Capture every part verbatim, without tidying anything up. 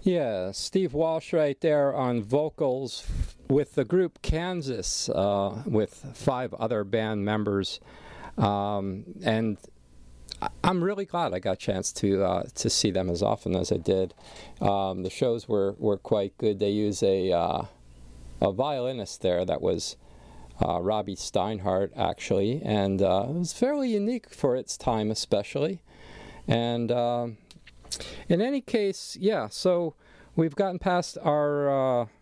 Yeah, Steve Walsh right there on vocals with the group Kansas, uh, with five other band members. Um, and I'm really glad I got a chance to uh, to see them as often as I did. Um, the shows were, were quite good. They use a, uh, a violinist there that was uh, Robbie Steinhardt, actually, and uh, it was fairly unique for its time especially. And uh, in any case, yeah, so we've gotten past our uh,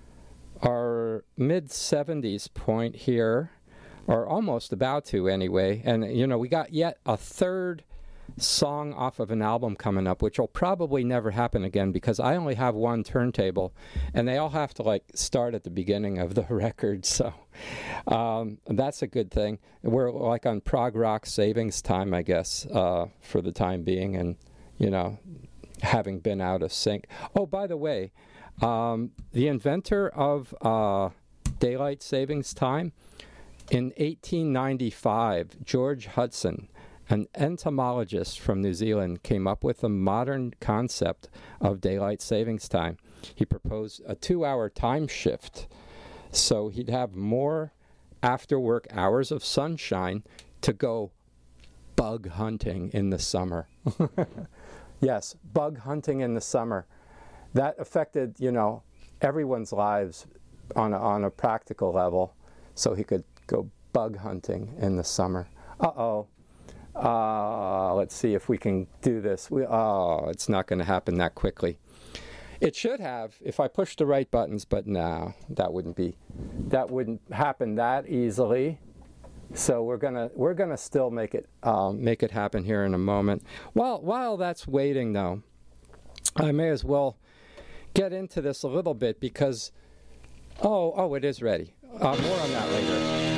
our mid seventies point here, or almost about to anyway. And, you know, we got yet a third song off of an album coming up, which will probably never happen again because I only have one turntable, and they all have to, like, start at the beginning of the record. So um, that's a good thing. We're, like, on prog rock savings time, I guess, uh, for the time being, and, you know, having been out of sync. Oh, by the way, um, the inventor of uh, daylight savings time, in eighteen ninety-five, George Hudson, an entomologist from New Zealand, came up with a modern concept of daylight savings time. He proposed a two-hour time shift, so he'd have more after-work hours of sunshine to go bug hunting in the summer. Yes, bug hunting in the summer. That affected, you know, everyone's lives on a, on a practical level, so he could go bug hunting in the summer. Uh-oh. Uh, let's see if we can do this. We, oh, it's not going to happen that quickly. It should have if I push the right buttons, but no, that wouldn't be, that wouldn't happen that easily. So we're gonna we're gonna still make it um, make it happen here in a moment. While while that's waiting, though, I may as well get into this a little bit because oh oh it is ready. Uh, more on that later.